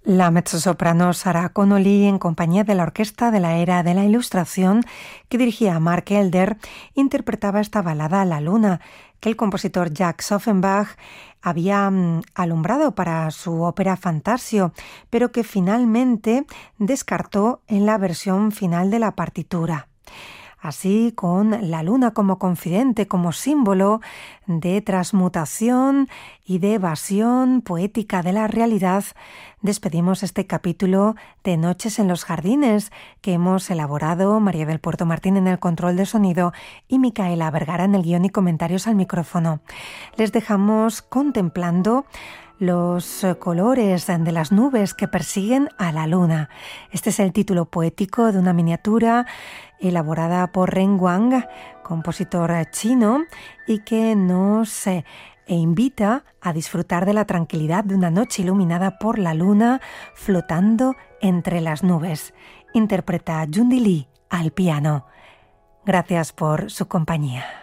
La mezzosoprano Sarah Connolly, en compañía de la Orquesta de la Era de la Ilustración, que dirigía Mark Elder, interpretaba esta balada La Luna, que el compositor Jacques Offenbach había alumbrado para su ópera Fantasio, pero que finalmente descartó en la versión final de la partitura. Así, con la luna como confidente, como símbolo de transmutación y de evasión poética de la realidad, despedimos este capítulo de Noches en los Jardines que hemos elaborado María del Puerto Martín en el control de sonido y Micaela Vergara en el guión y comentarios al micrófono. Les dejamos contemplando los colores de las nubes que persiguen a la luna. Este es el título poético de una miniatura elaborada por Ren Wang, compositor chino, y que nos invita a disfrutar de la tranquilidad de una noche iluminada por la luna flotando entre las nubes. Interpreta Yundi Lee al piano. Gracias por su compañía.